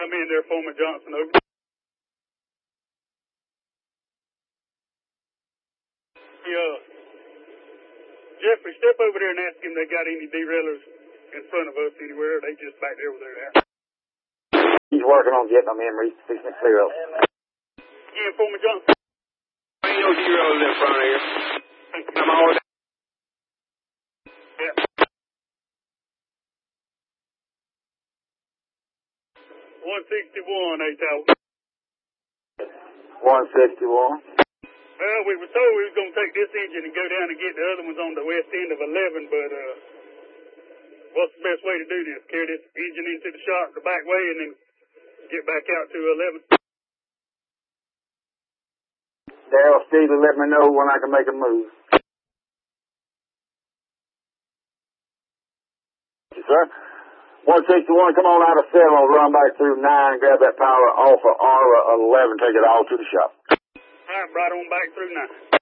Come in there, Foreman Johnson, over. Yeah. Jeffrey, step over there and ask him they got any derailers in front of us anywhere. They just back there over there now. He's working on getting them in, fixing to clear up. Yeah, Foreman Johnson. Ain't no derailers in front of here. I'm all down. Yeah. 161, A-Tower. 161. Well, we were told we was going to take this engine and go down and get the other ones on the west end of 11, but what's the best way to do this? Carry this engine into the shop the back way and then get back out to 11? Daryl, Steve, let me know when I can make a move. Yes, sir. 161, come on out of 7, I'll run back through 9, grab that power off of ARA 11, take it all to the shop. All right, right on back through 9.